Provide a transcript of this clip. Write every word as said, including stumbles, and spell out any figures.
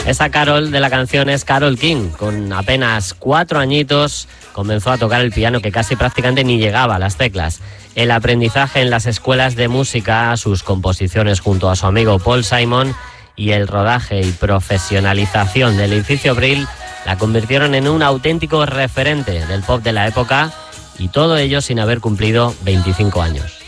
Esa Carol de la canción es Carole King. Con apenas cuatro añitos comenzó a tocar el piano, que casi prácticamente ni llegaba a las teclas. El aprendizaje en las escuelas de música, sus composiciones junto a su amigo Paul Simon y el rodaje y profesionalización del edificio Brill la convirtieron en un auténtico referente del pop de la época, y todo ello sin haber cumplido veinticinco años.